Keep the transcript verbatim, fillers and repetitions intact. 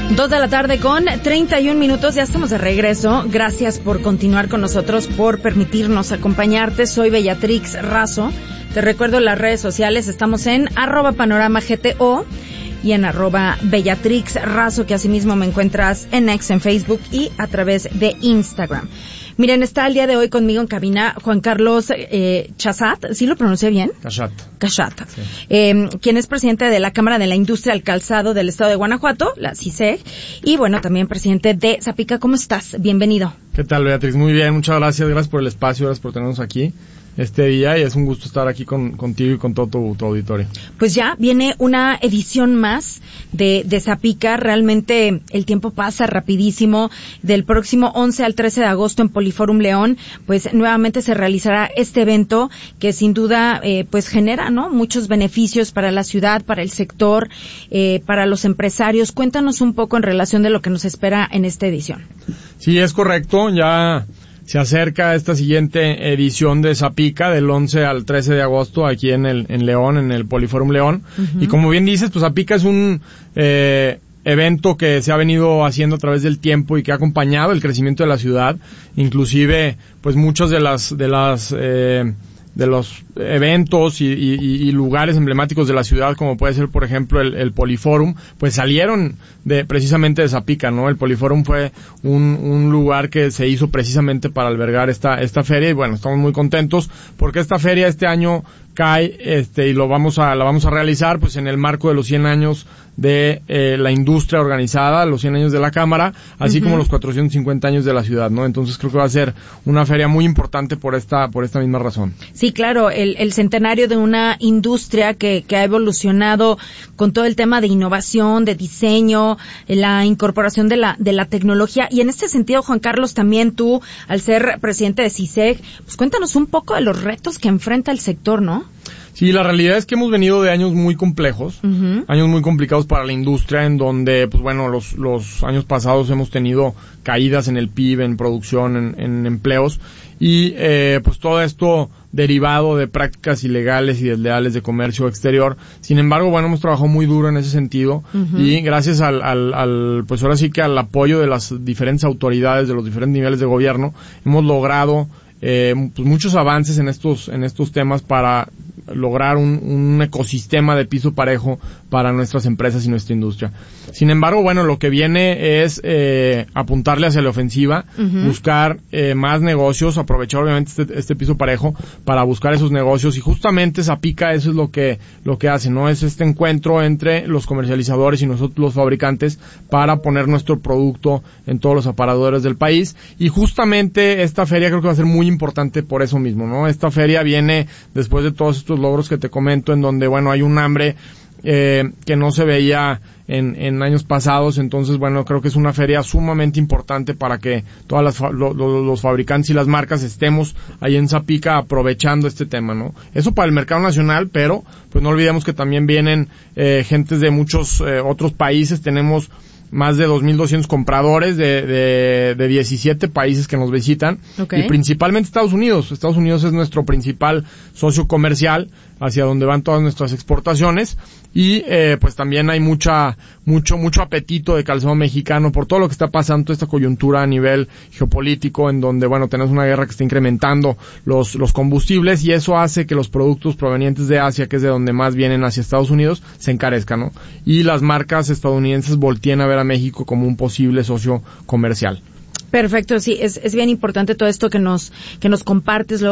Dos de la tarde con treinta y un minutos, ya estamos de regreso. Gracias por continuar con nosotros, por permitirnos acompañarte. Soy Bellatrix Razo. Te recuerdo las redes sociales, estamos en arroba panorama G T O y en arroba Bellatrix Razo, que asimismo me encuentras en X, en Facebook y a través de Instagram. Miren, está el día de hoy conmigo en cabina Juan Carlos eh, Chazat, ¿sí lo pronuncié bien? Cachat. Cachat, sí. eh, quien es presidente de la Cámara de la Industria del Calzado del Estado de Guanajuato, la C I S E G, y bueno, también presidente de Zapica. ¿Cómo estás? Bienvenido. ¿Qué tal, Beatriz? Muy bien, muchas gracias, gracias por el espacio, gracias por tenernos aquí este día, y es un gusto estar aquí con, contigo y con todo tu, tu auditorio. Pues ya viene una edición más de, de Zapica. Realmente el tiempo pasa rapidísimo. Del próximo once al trece de agosto en Poliforum León, pues nuevamente se realizará este evento que sin duda eh, pues genera, ¿no?, muchos beneficios para la ciudad, para el sector, eh, para los empresarios. Cuéntanos un poco en relación de lo que nos espera en esta edición. Sí, es correcto. Ya se acerca esta siguiente edición de Zapica del once al trece de agosto aquí en el en León, en el Poliforum León. Uh-huh. Y como bien dices, pues Zapica es un eh, evento que se ha venido haciendo a través del tiempo y que ha acompañado el crecimiento de la ciudad. Inclusive, pues muchas de las de las eh, de los eventos y, y, y lugares emblemáticos de la ciudad, como puede ser, por ejemplo, el, el Poliforum, pues salieron de precisamente de Zapica, ¿no? El Poliforum fue un, un lugar que se hizo precisamente para albergar esta esta feria, y bueno, estamos muy contentos porque esta feria este año cae, este, y lo vamos a la vamos a realizar pues en el marco de los cien años de eh, la industria organizada, los cien años de la Cámara, así uh-huh. como los cuatrocientos cincuenta años de la ciudad, ¿no? Entonces creo que va a ser una feria muy importante por esta por esta misma razón. Sí, claro, el, el centenario de una industria que, que ha evolucionado con todo el tema de innovación, de diseño, la incorporación de la de la tecnología. Y en este sentido, Juan Carlos, también tú, al ser presidente de C I S E G, pues cuéntanos un poco de los retos que enfrenta el sector, ¿no? Sí, la realidad es que hemos venido de años muy complejos, uh-huh. años muy complicados para la industria, en donde, pues bueno, los los años pasados hemos tenido caídas en el P I B, en producción, en, en empleos, y eh, pues todo esto derivado de prácticas ilegales y desleales de comercio exterior. Sin embargo, bueno, hemos trabajado muy duro en ese sentido, uh-huh. y gracias al, al, al, pues ahora sí que al apoyo de las diferentes autoridades, de los diferentes niveles de gobierno, hemos logrado eh, pues muchos avances en estos en estos temas para lograr un, un ecosistema de piso parejo para nuestras empresas y nuestra industria. Sin embargo, bueno, lo que viene es eh, apuntarle hacia la ofensiva, uh-huh. buscar eh, más negocios, aprovechar obviamente este, este piso parejo para buscar esos negocios, y justamente Zapica eso es lo que lo que hace, ¿no? Es este encuentro entre los comercializadores y nosotros los fabricantes para poner nuestro producto en todos los aparadores del país, y justamente esta feria creo que va a ser muy importante por eso mismo, ¿no? Esta feria viene después de todos estos logros que te comento, en donde, bueno, hay un hambre eh, que no se veía en, en años pasados. Entonces, bueno, creo que es una feria sumamente importante para que todas las lo, lo, los fabricantes y las marcas estemos ahí en Zapica aprovechando este tema, ¿no? Eso para el mercado nacional, pero pues no olvidemos que también vienen eh, gentes de muchos eh, otros países. Tenemos más de dos mil doscientos compradores de, de, de diecisiete países que nos visitan, okay. y principalmente Estados Unidos. Estados Unidos es nuestro principal socio comercial, hacia donde van todas nuestras exportaciones, y eh, pues también hay mucha mucho mucho apetito de calzado mexicano por todo lo que está pasando, toda esta coyuntura a nivel geopolítico, en donde, bueno, tenemos una guerra que está incrementando los los combustibles, y eso hace que los productos provenientes de Asia, que es de donde más vienen hacia Estados Unidos, se encarezcan, ¿no? Y las marcas estadounidenses volteen a ver a México como un posible socio comercial. Perfecto, sí, es, es bien importante todo esto que nos que nos compartes.